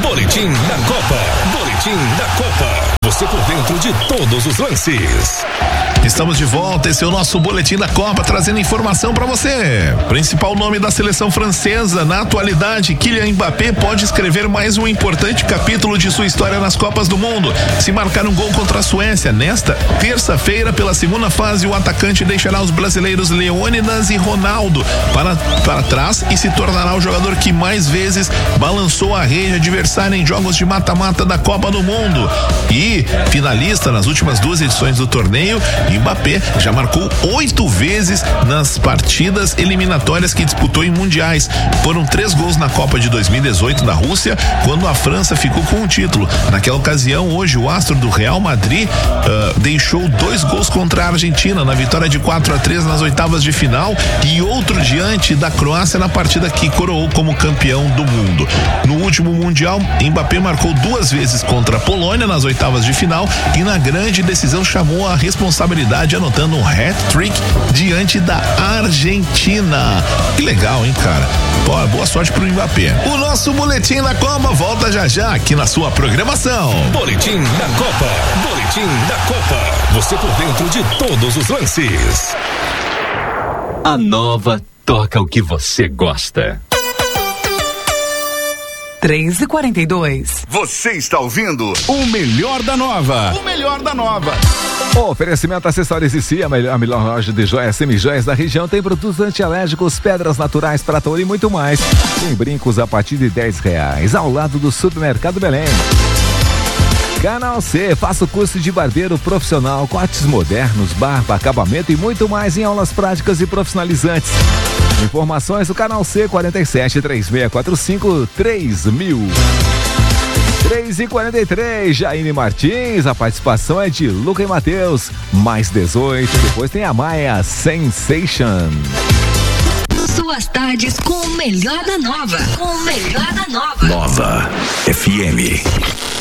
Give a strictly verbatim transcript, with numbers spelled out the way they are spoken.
Boletim da Copa. Boletim da Copa. Você por dentro de todos os lances. Estamos de volta, esse é o nosso Boletim da Copa, trazendo informação para você. Principal nome da seleção francesa na atualidade, Kylian Mbappé pode escrever mais um importante capítulo de sua história nas Copas do Mundo. Se marcar um gol contra a Suécia nesta terça-feira pela segunda fase, o atacante deixará os brasileiros Leônidas e Ronaldo para, para trás e se tornará o jogador que mais vezes balançou a rede adversária em jogos de mata-mata da Copa do Mundo. E finalista nas últimas duas edições do torneio, Mbappé já marcou oito vezes nas partidas eliminatórias que disputou em mundiais. Foram três gols na Copa de dois mil e dezoito da Rússia, quando a França ficou com o título. Naquela ocasião, hoje, o astro do Real Madrid uh, deixou dois gols contra a Argentina na vitória de quatro a três nas oitavas de final e outro diante da Croácia na partida que coroou como campeão do mundo. No último mundial, Mbappé marcou duas vezes contra a Polônia nas oitavas de final e na grande decisão chamou a responsabilidade anotando um hat-trick diante da Argentina. Que legal, hein, cara? Pô, boa sorte pro Mbappé. O nosso Boletim da Copa volta já já aqui na sua programação. Boletim da Copa. Boletim da Copa. Você por dentro de todos os lances. A Nova toca o que você gosta. três e quarenta e dois. Você está ouvindo o melhor da Nova. O melhor da Nova. O oferecimento Acessórios e C I A, a melhor, a melhor loja de joias, semijoias da região. Tem produtos antialérgicos, pedras naturais, prata, ouro e muito mais. Tem brincos a partir de dez reais, ao lado do Supermercado Belém. Canal C, faça o curso de barbeiro profissional, cortes modernos, barba, acabamento e muito mais em aulas práticas e profissionalizantes. Informações do Canal C, quarenta e sete, três seis quatro cinco, três mil. três e quarenta e três, Jaine Martins, a participação é de Luca e Matheus, mais dezoito, depois tem a Maia Sensation. Suas tardes com o melhor da Nova, com o melhor da Nova. Nova F M.